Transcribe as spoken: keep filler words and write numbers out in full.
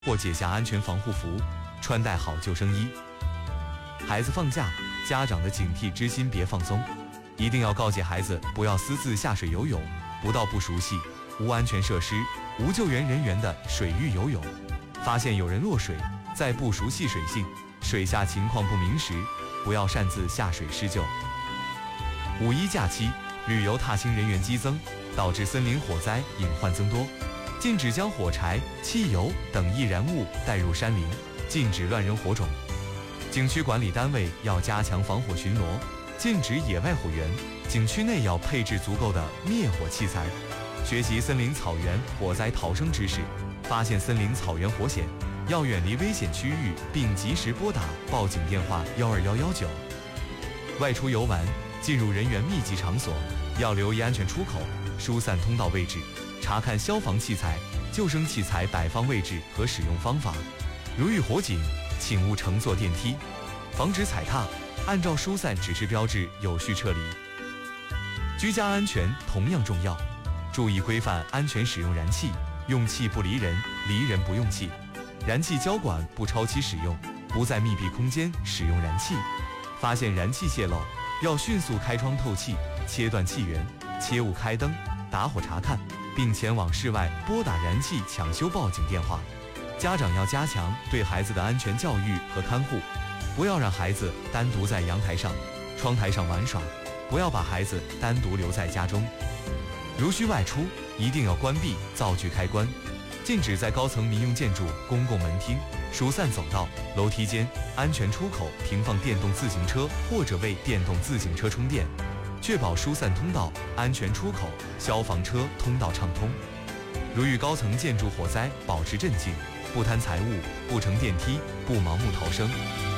或解下安全防护服，穿戴好救生衣。孩子放假，家长的警惕之心别放松，一定要告诫孩子不要私自下水游泳，不到不熟悉、无安全设施、无救援人员的水域游泳。发现有人落水，在不熟悉水性、水下情况不明时，不要擅自下水施救。五一假期，旅游踏青人员激增，导致森林火灾隐患增多。禁止将火柴、汽油等易燃物带入山林，禁止乱扔火种。景区管理单位要加强防火巡逻，禁止野外火源。景区内要配置足够的灭火器材。学习森林草原火灾逃生知识，发现森林草原火险，要远离危险区域，并及时拨打报警电话幺二幺幺九。外出游玩，进入人员密集场所，要留意安全出口、疏散通道位置。查看消防器材、救生器材摆放位置和使用方法。如遇火警，请勿乘坐电梯，防止踩踏，按照疏散指示标志有序撤离。居家安全同样重要，注意规范安全使用燃气，用气不离人，离人不用气。燃气交管不超期使用，不在密闭空间使用燃气。发现燃气泄漏，要迅速开窗透气，切断气源，切勿开灯打火查看，并前往室外拨打燃气抢修报警电话。家长要加强对孩子的安全教育和看护，不要让孩子单独在阳台上、窗台上玩耍，不要把孩子单独留在家中。如需外出，一定要关闭灶具开关，禁止在高层民用建筑、公共门厅、疏散走道、楼梯间、安全出口停放电动自行车或者为电动自行车充电，确保疏散通道、安全出口、消防车通道畅通。如遇高层建筑火灾，保持镇静，不贪财物，不乘电梯，不盲目逃生。